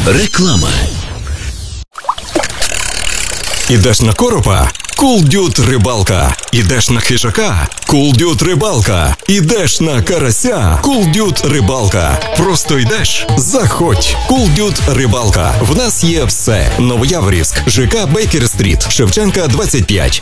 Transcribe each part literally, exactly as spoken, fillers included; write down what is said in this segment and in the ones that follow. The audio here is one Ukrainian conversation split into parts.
Реклама. Ідеш на коропа? Cool Dude рибалка. Ідеш на хижака? Cool Dude рибалка. Ідеш на карася? Cool Dude рибалка. Просто йдеш? Заходь. Cool Dude рибалка. В нас є все. Новояворівськ, ЖК Бейкер-стріт, Шевченка, двадцять п'ять.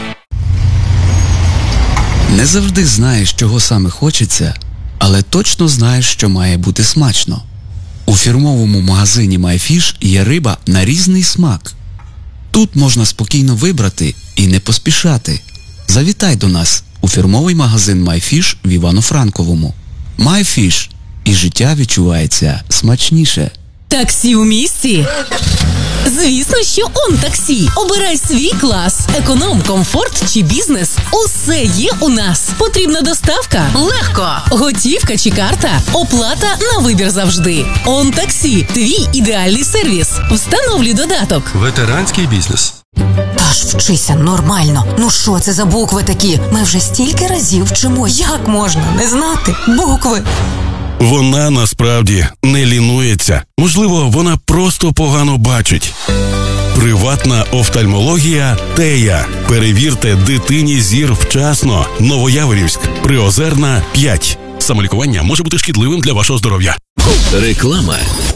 Не завжди знаєш, чого саме хочеться, але точно знаєш, що має бути смачно. У фірмовому магазині MyFish є риба на різний смак. Тут можна спокійно вибрати і не поспішати. Завітай до нас у фірмовий магазин MyFish в Івано-Франковому. MyFish. І життя відчувається смачніше. Таксі у місті? Звісно, що ОнТаксі. Обирай свій клас. Економ, комфорт чи бізнес. Усе є у нас. Потрібна доставка? Легко. Готівка чи карта? Оплата на вибір завжди. ОнТаксі. Твій ідеальний сервіс. Встановлюй додаток. Ветеранський бізнес. Та ж вчися нормально. Ну що це за букви такі? Ми вже стільки разів вчимо. Як можна не знати букви? Вона насправді не лінується. Можливо, вона просто погано бачить. Приватна офтальмологія «Тея». Перевірте дитині зір вчасно. Новояворівськ, Приозерна, п'ять. Самолікування може бути шкідливим для вашого здоров'я. Реклама.